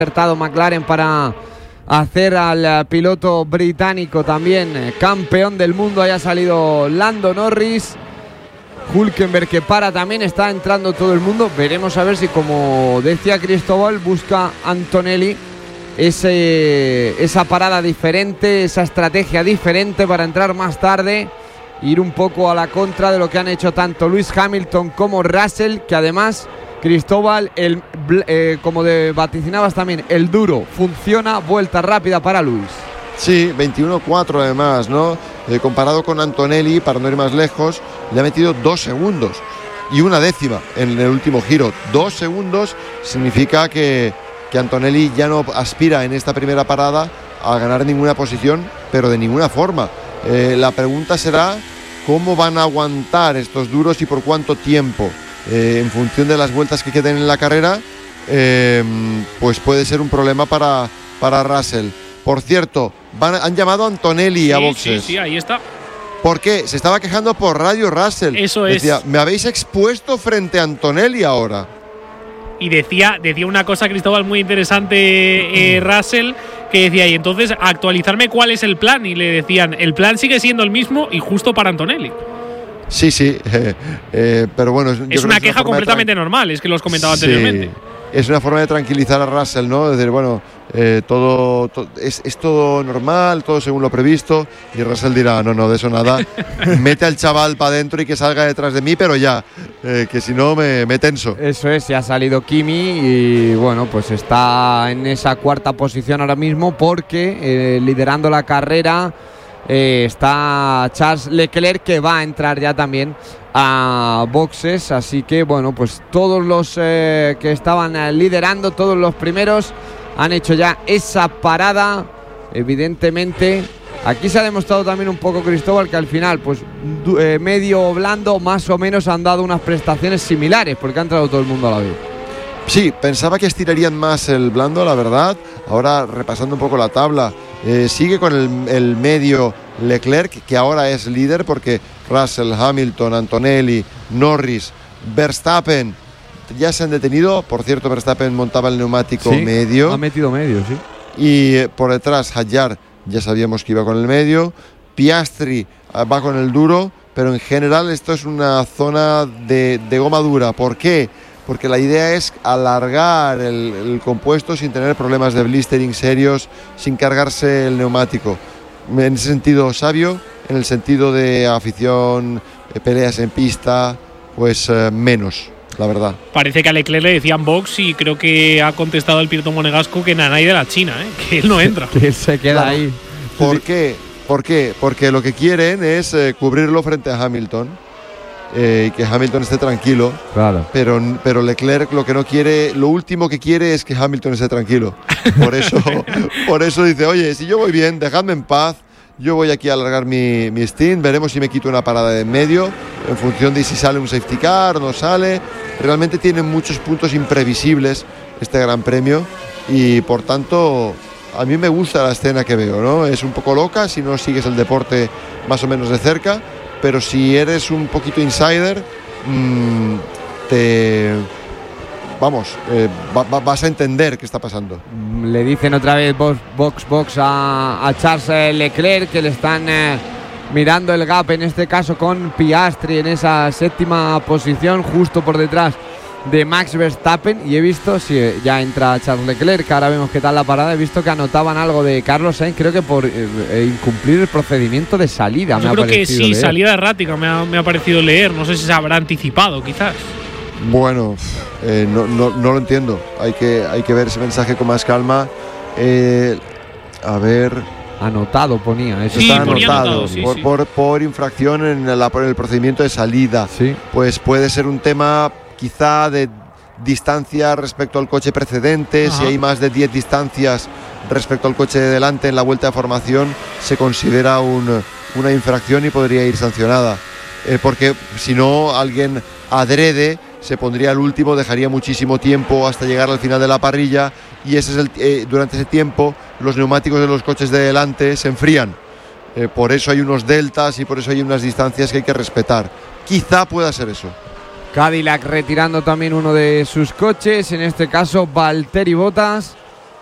acertado McLaren para hacer al piloto británico también campeón del mundo. Haya salido Lando Norris, Hülkenberg que para también, está entrando todo el mundo. Veremos a ver si, como decía Cristóbal, busca Antonelli esa parada diferente, esa estrategia diferente para entrar más tarde, ir un poco a la contra de lo que han hecho tanto Lewis Hamilton como Russell, que además, Cristóbal, como vaticinabas también, el duro funciona, vuelta rápida para Lewis. Sí, 21.4 además, ¿no? Comparado con Antonelli, para no ir más lejos, le ha metido 2 segundos y una décima en el último giro. 2 segundos significa que Antonelli ya no aspira en esta primera parada a ganar ninguna posición, pero de ninguna forma. La pregunta será cómo van a aguantar estos duros y por cuánto tiempo. En función de las vueltas que queden en la carrera, pues puede ser un problema para Russell. Por cierto, han llamado a Antonelli a boxes. Sí, ahí está. ¿Por qué? Se estaba quejando por radio Russell. Eso decía, es. me habéis expuesto frente a Antonelli ahora. Y decía una cosa, Cristóbal, muy interesante, Russell, que decía, y entonces actualizarme cuál es el plan. Y le decían, el plan sigue siendo el mismo y justo para Antonelli. Sí, pero bueno, es una queja completamente normal, es que lo has comentado anteriormente. Es una forma de tranquilizar a Russell, ¿no? Es decir, bueno, todo es todo normal, todo según lo previsto, y Russell dirá, no, de eso nada, mete al chaval para adentro y que salga detrás de mí, pero ya, que si no me tenso. Eso es, ya ha salido Kimi y bueno, pues está en esa cuarta posición ahora mismo porque liderando la carrera está Charles Leclerc, que va a entrar ya también a boxes, así que bueno, pues todos los que estaban liderando, todos los primeros han hecho ya esa parada. Evidentemente aquí se ha demostrado también un poco, Cristóbal, que al final pues medio o blando más o menos han dado unas prestaciones similares, porque ha entrado todo el mundo a la vez. Sí, pensaba que estirarían más el blando, la verdad. Ahora, repasando un poco la tabla, sigue con el medio Leclerc, que ahora es líder, porque Russell, Hamilton, Antonelli, Norris, Verstappen ya se han detenido. Por cierto, Verstappen montaba el neumático medio. Ha metido medio, sí. Y por detrás, Hadjar, ya sabíamos que iba con el medio. Piastri va con el duro, pero en general esto es una zona de goma dura. ¿Por qué? Porque la idea es alargar el compuesto sin tener problemas de blistering serios, sin cargarse el neumático. En ese sentido sabio, en el sentido de afición, peleas en pista, pues menos, la verdad. Parece que a Leclerc le decían box y creo que ha contestado el piloto monegasco que nadie de la China, que él no entra. Que él se queda ahí. ¿Por qué? Porque lo que quieren es cubrirlo frente a Hamilton. Y que Hamilton esté tranquilo, claro. Pero Leclerc lo que no quiere, lo último que quiere es que Hamilton esté tranquilo. Por eso dice, oye, si yo voy bien, dejadme en paz, yo voy aquí a alargar mi stint, veremos si me quito una parada de en medio, en función de si sale un safety car o no sale. Realmente tiene muchos puntos imprevisibles este Gran Premio y por tanto a mí me gusta la escena que veo, ¿no? Es un poco loca si no sigues el deporte más o menos de cerca, pero si eres un poquito insider, vas a entender qué está pasando. Le dicen otra vez box a Charles Leclerc, que le están mirando el gap, en este caso con Piastri en esa séptima posición, justo por detrás de Max Verstappen. Y he visto, ya entra Charles Leclerc, ahora vemos qué tal la parada. He visto que anotaban algo de Carlos Sainz, creo que por incumplir el procedimiento de salida. Yo creo que sí, salida errática me ha parecido leer. No sé si se habrá anticipado, quizás. Bueno, no lo entiendo. Hay que ver ese mensaje con más calma. A ver. Anotado ponía. Eso está anotado por infracción en el procedimiento de salida. Sí. Pues puede ser un tema quizá de distancia respecto al coche precedente. Ajá. Si hay más de 10 distancias respecto al coche de delante en la vuelta de formación, se considera una infracción y podría ir sancionada. Porque si no, alguien adrede se pondría al último, dejaría muchísimo tiempo hasta llegar al final de la parrilla y durante ese tiempo los neumáticos de los coches de delante se enfrían. Por eso hay unos deltas y por eso hay unas distancias que hay que respetar. Quizá pueda ser eso. Cadillac retirando también uno de sus coches, en este caso Valtteri Bottas.